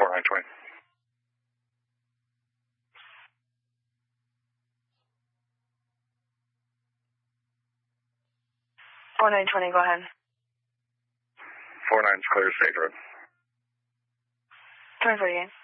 4920. 4920, go ahead. 49's clear, State Road. Turn for you again.